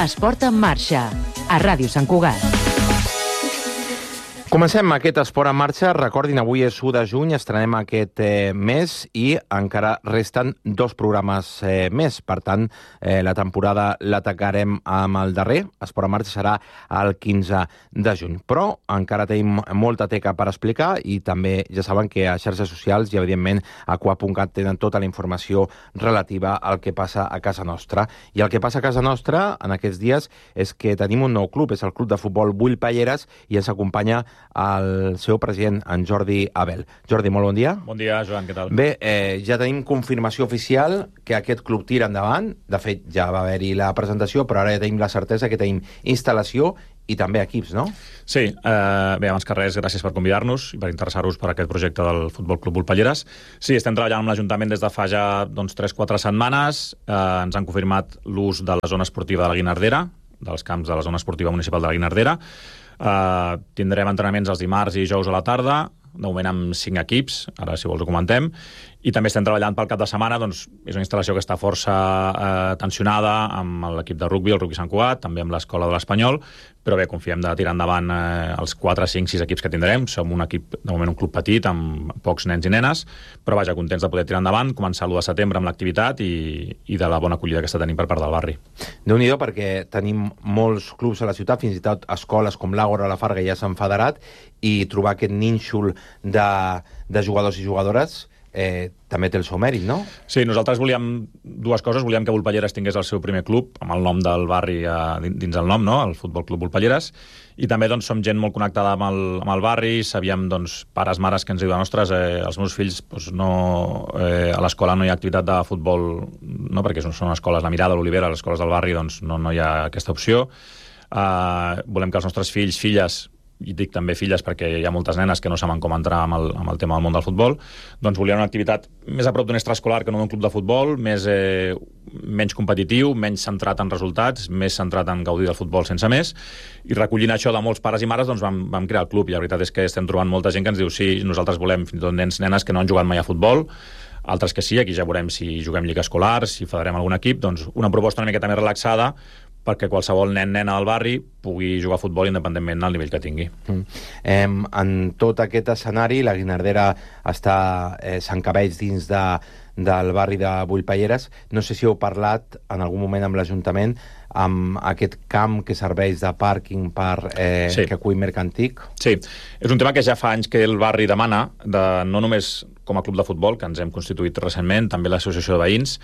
Esport en marxa, a Ràdio Sant Cugat. Comencem aquest Esport en marxa. Recordin, avui és 1 de juny, estrenem aquest mes i encara resten 2 programes més. Per tant, la temporada l'atacarem amb el darrer. Esport en marxa serà el 15 de juny. Però encara tenim molta teca per explicar i també ja saben que a xarxes socials i, evidentment, a qua.cat tenen tota la informació relativa al que passa a casa nostra. I el que passa a casa nostra en aquests dies és que tenim un nou club, és el Club de Futbol Bull Palleres, i ens acompanya el seu president, en Jordi Abel. Jordi, molt bon dia. Bon dia, Joan, què tal? Bé, ja tenim confirmació oficial que aquest club tira endavant. De fet, ja va haver-hi la presentació, però ara ja tenim la certesa que tenim instal·lació i també equips, no? Sí, bé, abans que res, gràcies per convidar-nos i per interessar-vos per aquest projecte del Futbol Club Bull Palleres. Sí, estem treballant amb l'Ajuntament des de fa ja 3-4 setmanes. Ens han confirmat l'ús de la zona esportiva de la Guinardera, dels camps de la zona esportiva municipal de la Guinardera. Tindrem entrenaments els dimarts i dijous a la tarda, de moment amb 5 equips, ara si vols ho comentem, i també estem treballant pel cap de setmana. Doncs és una instal·lació que està força tensionada amb l'equip de rugby, el Rugby Sant Cugat, també amb l'escola de l'Espanyol, però bé, confiem de tirar endavant els 4, 5, 6 equips que tindrem. Som un equip, de moment un club petit, amb pocs nens i nenes, però vaja, contents de poder tirar endavant, començar l'1 de setembre amb l'activitat i de la bona acollida que està tenint per part del barri. Déu-n'hi-do, perquè tenim molts clubs a la ciutat, fins i tot escoles com l'Àgora, la Farga ja s'han federat, i trobar aquest nínxol de jugadors i jugadores també té el seu mèrit, no? Sí, nosaltres volíem 2 coses. Volíem que Bull Palleres tingués el seu primer club, amb el nom del barri dins el nom, no? El Futbol Club Bull Palleres. I també doncs, som gent molt connectada amb el barri. Sabíem, doncs, pares, mares que ens diuen, ostres, els meus fills doncs, a l'escola no hi ha activitat de futbol, no? Perquè són escoles, la Mirada, l'Olivera, les escoles del barri, doncs no hi ha aquesta opció. Volem que els nostres fills, filles, i dic també filles perquè hi ha moltes nenes que no saben com entrar amb el tema del món del futbol, doncs volien una activitat més a prop d'un extraescolar que no d'un club de futbol, menys competitiu, menys centrat en resultats, més centrat en gaudir del futbol sense més, i recollint això de molts pares i mares doncs vam crear el club, i la veritat és que estem trobant molta gent que ens diu sí, nosaltres volem, fins i tot nens, nenes que no han jugat mai a futbol, altres que sí, aquí ja veurem si juguem lliga escolar, si federem algun equip, doncs una proposta una miqueta més relaxada perquè qualsevol nen, nena del barri pugui jugar a futbol independentment del nivell que tingui. En tot aquest escenari, la Guinardera s'encabeix dins del barri de Bull Palleres. No sé si heu parlat en algun moment amb l'Ajuntament amb aquest camp que serveix de pàrquing sí, que acull Mercantic. Sí, és un tema que ja fa anys que el barri demana, no només com a club de futbol, que ens hem constituït recentment, també l'associació de veïns,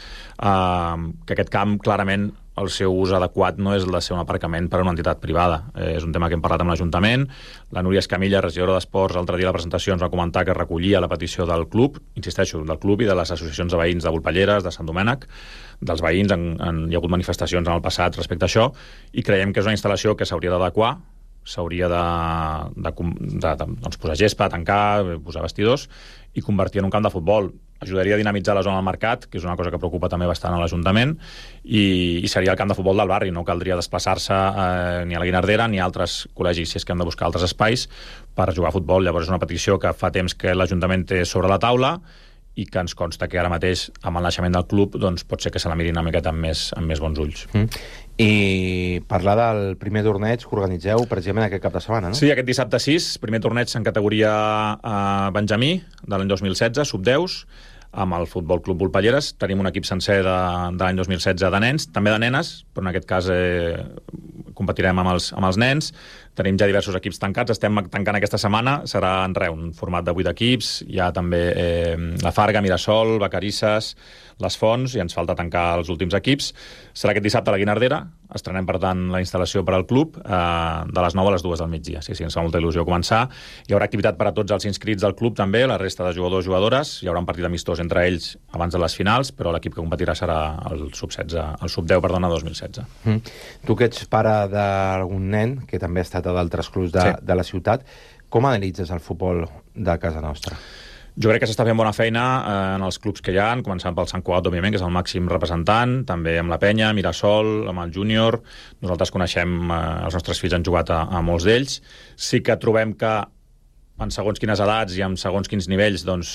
que aquest camp clarament el seu ús adequat no és el de ser un aparcament per a una entitat privada. És un tema que hem parlat amb l'Ajuntament. La Núria Escamilla, regidora d'Esports, l'altre dia a la presentació ens va comentar que recollia la petició del club, insisteixo, del club i de les associacions de veïns de Bull Palleres, de Sant Domènec, dels veïns. Hi ha hagut manifestacions en el passat respecte a això, i creiem que és una instal·lació que s'hauria d'adequar, s'hauria de posar gespa, tancar, posar vestidors i convertir en un camp de futbol. Ajudaria a dinamitzar la zona del mercat, que és una cosa que preocupa també bastant a l'Ajuntament, i seria el camp de futbol del barri. No caldria desplaçar-se ni a la Guinardera ni a altres col·legis, si és que hem de buscar altres espais per jugar a futbol. Llavors és una petició que fa temps que l'Ajuntament té sobre la taula i que ens consta que ara mateix, amb el naixement del club, doncs pot ser que se la mirin una miqueta amb més bons ulls. I parlar del primer torneig que organitzeu precisament aquest cap de setmana, no? Sí, aquest dissabte 6, primer torneig en categoria Benjamí de l'any 2016, sub-10, amb el Futbol Club Bull Palleres. Tenim un equip sencer de l'any 2016 de nens, també de nenes, però en aquest cas competirem amb els nens. Tenim ja diversos equips tancats, estem tancant aquesta setmana, serà un format de 8 equips, hi ha també la Farga, Mirasol, Vacarisses, les Fonts, i ens falta tancar els últims equips. Serà aquest dissabte a la Guinardera, estrenem per tant la instal·lació per al club, de les 9 a les 2 del migdia. Sí, ens fa molta il·lusió començar. Hi haurà activitat per a tots els inscrits del club també, la resta de jugadors i jugadores. Hi haurà un partit amistós entre ells abans de les finals, però l'equip que competirà serà el sub-10, 2016. Tu que ets pare d'algun nen, que també ha estat a d'altres clubs de la ciutat, com analitzes el futbol de casa nostra? Jo crec que s'està fent bona feina en els clubs que hi ha, començant pel Sant Cugat, òbviament, que és el màxim representant, també amb la Penya, Mirasol, amb el Júnior. Nosaltres coneixem, els nostres fills han jugat a molts d'ells. Sí que trobem que en segons quines edats i en segons quins nivells doncs,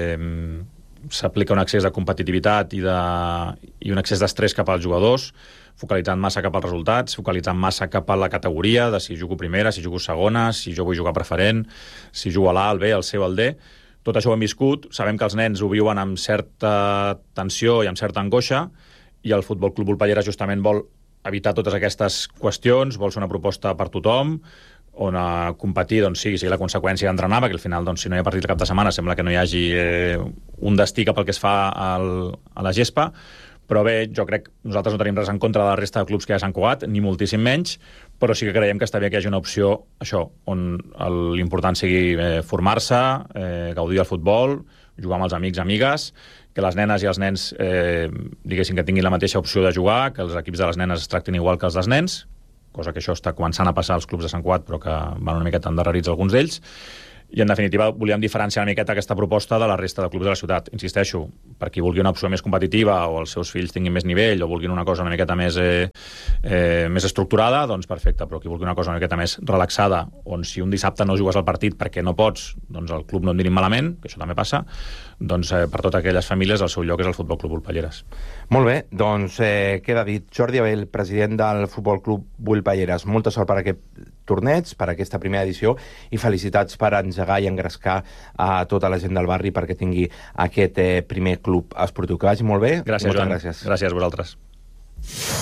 s'aplica un excés de competitivitat i un excés d'estrès cap als jugadors. focalitzant massa cap als resultats, focalitzant massa cap a la categoria, de si jugo primera, si jugo segona, si jo vull jugar preferent, si jugo a l'A, al B, al C o al D. Tot això ho hem viscut, sabem que els nens ho viuen amb certa tensió i amb certa angoixa, i el Futbol Club Volpelleres justament vol evitar totes aquestes qüestions, vol ser una proposta per tothom, on competir sigui la conseqüència d'entrenar, perquè al final, si no hi ha partit el cap de setmana, sembla que no hi hagi un destí cap al que es fa a la gespa, però bé, jo crec que nosaltres no tenim res en contra de la resta de clubs que hi ha a Sant Cugat, ni moltíssim menys, però sí que creiem que està bé que hi hagi una opció, això, on l'important sigui formar-se, gaudir del futbol, jugar amb els amics, amigues, que les nenes i els nens diguéssim que tinguin la mateixa opció de jugar, que els equips de les nenes es tractin igual que els dels nens, cosa que això està començant a passar als clubs de Sant Cugat, però que van una miqueta endarrerits alguns d'ells. I, en definitiva, volíem diferenciar una miqueta aquesta proposta de la resta de clubs de la ciutat. Insisteixo, per qui vulgui una opció més competitiva o els seus fills tinguin més nivell o vulguin una cosa una miqueta més estructurada, doncs perfecte, però qui vulgui una cosa una miqueta més relaxada, on si un dissabte no jugues al partit perquè no pots, doncs el club no et mirin malament, que això també passa, doncs per totes aquelles famílies el seu lloc és el Futbol Club Volpelleres. Molt bé, doncs queda dit. Jordi Abell, president del Futbol Club Volpelleres, molta sort per aquest torneig, per aquesta primera edició, i felicitats per engegar i engrescar a tota la gent del barri perquè tingui aquest primer club esportiu. Que vagi molt bé. Gràcies, Joan. Gràcies. Gràcies a vosaltres.